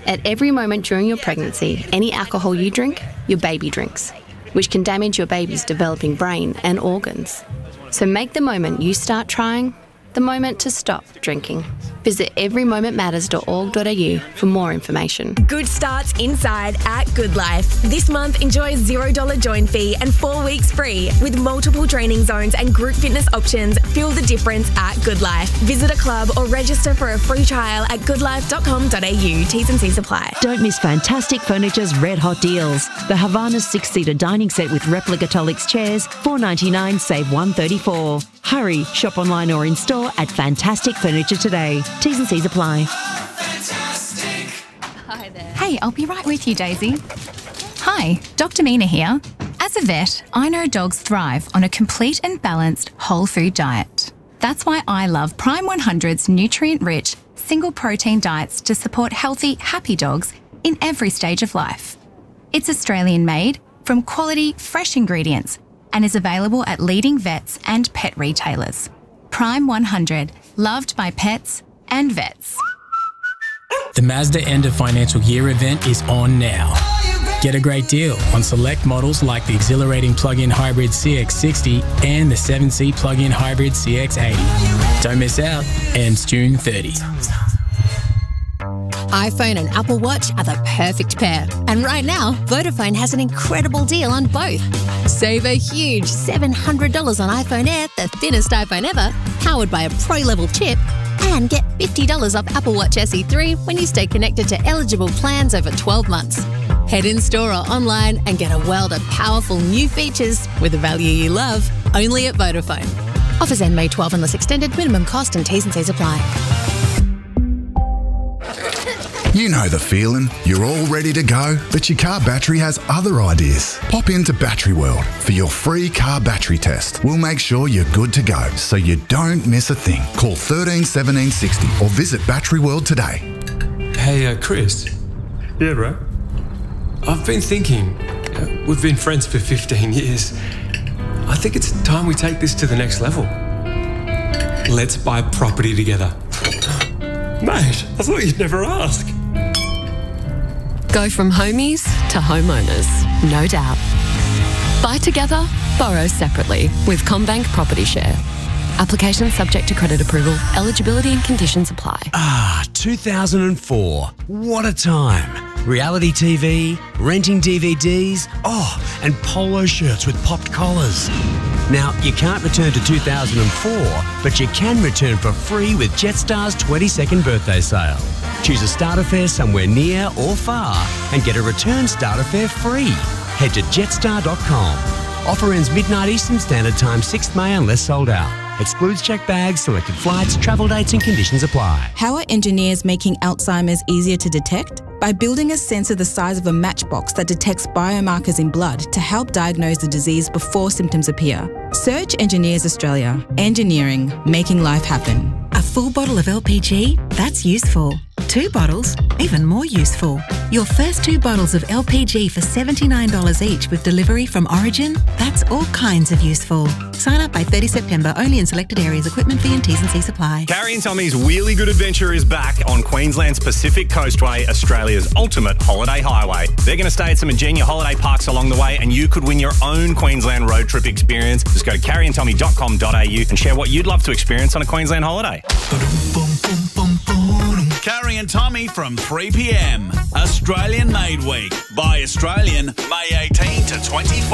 At every moment during your pregnancy, any alcohol you drink, your baby drinks, which can damage your baby's developing brain and organs. So make the moment you start trying the moment to stop drinking. Visit everymomentmatters.org.au for more information. Good starts inside at Good Life. This month, enjoy $0 join fee and 4 weeks free. With multiple training zones and group fitness options, feel the difference at Good Life. Visit a club or register for a free trial at goodlife.com.au. T's and C's apply. Don't miss Fantastic Furniture's red hot deals. The Havana 6-seater dining set with replica Tolix chairs, $4.99, save $134. Hurry, shop online or in store at Fantastic Furniture today. T's and C's apply. Hi there. Hey, I'll be right with you, Daisy. Hi, Dr. Mina here. As a vet, I know dogs thrive on a complete and balanced whole food diet. That's why I love Prime 100's nutrient-rich, single protein diets to support healthy, happy dogs in every stage of life. It's Australian-made, from quality, fresh ingredients, and is available at leading vets and pet retailers. Prime 100, loved by pets and vets. The Mazda end of financial year event is on now. Get a great deal on select models like the exhilarating plug-in hybrid CX-60 and the 7-seat plug-in hybrid CX-80. Don't miss out. Ends June 30. iPhone and Apple Watch are the perfect pair. And right now, Vodafone has an incredible deal on both. Save a huge $700 on iPhone Air, the thinnest iPhone ever, powered by a Pro-level chip, and get $50 off Apple Watch SE 3 when you stay connected to eligible plans over 12 months. Head in-store or online and get a world of powerful new features with the value you love, only at Vodafone. Offers end May 12 unless extended. Minimum cost and T's and C's apply. You know the feeling. You're all ready to go, but your car battery has other ideas. Pop into Battery World for your free car battery test. We'll make sure you're good to go, so you don't miss a thing. Call 13 17 60 or visit Battery World today. Hey, Chris. Yeah, bro? I've been thinking, we've been friends for 15 years. I think it's time we take this to the next level. Let's buy property together. Mate, I thought you'd never ask. Go from homies to homeowners, no doubt. Buy together, borrow separately with CommBank Property Share. Application subject to credit approval. Eligibility and conditions apply. 2004. What a time. Reality TV, renting DVDs, and polo shirts with popped collars. Now, you can't return to 2004, but you can return for free with Jetstar's 22nd birthday sale. Choose a starter fare somewhere near or far and get a return starter fare free. Head to jetstar.com. Offer ends midnight Eastern Standard Time, 6th May unless sold out. Excludes checked bags, selected flights, travel dates and conditions apply. How are engineers making Alzheimer's easier to detect? By building a sensor the size of a matchbox that detects biomarkers in blood to help diagnose the disease before symptoms appear. Search Engineers Australia. Engineering, making life happen. A full bottle of LPG? That's useful. 2 bottles? Even more useful. Your first 2 bottles of LPG for $79 each with delivery from Origin? That's all kinds of useful. Sign up by 30 September, only in selected areas. Equipment fee and T's and C's apply. Carrie and Tommy's Wheelie Good Adventure is back on Queensland's Pacific Coastway, Australia's ultimate holiday highway. They're going to stay at some Ingenia holiday parks along the way, and you could win your own Queensland road trip experience. Just go to carrieandtommy.com.au and share what you'd love to experience on a Queensland holiday. Carrie and Tommy from 3 p.m. Australian Made Week. By Australian, May 18 to 24.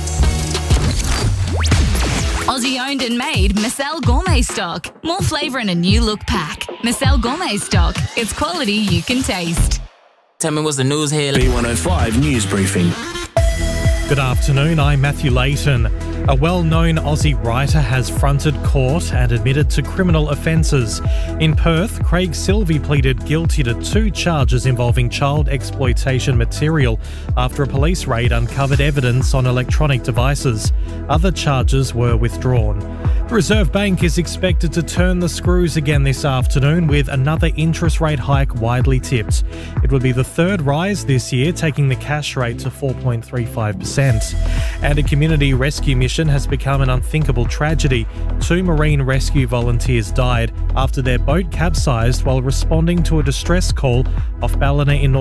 Aussie owned and made Marcel Gourmet stock. More flavour in a new look pack. Marcel Gourmet stock. It's quality you can taste. Tell me what's the news here. B105 News Briefing. Good afternoon, I'm Matthew Layton. A well-known Aussie writer has fronted court and admitted to criminal offences. In Perth, Craig Silvey pleaded guilty to 2 charges involving child exploitation material after a police raid uncovered evidence on electronic devices. Other charges were withdrawn. The Reserve Bank is expected to turn the screws again this afternoon with another interest rate hike widely tipped. It would be the 3rd rise this year, taking the cash rate to 4.35%. And a community rescue mission has become an unthinkable tragedy. 2 marine rescue volunteers died after their boat capsized while responding to a distress call off Ballina in